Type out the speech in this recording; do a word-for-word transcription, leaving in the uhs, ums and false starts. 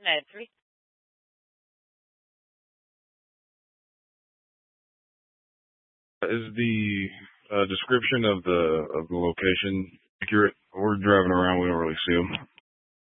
United three. Is the uh, description of the of the location accurate? We're driving around, we don't really see them.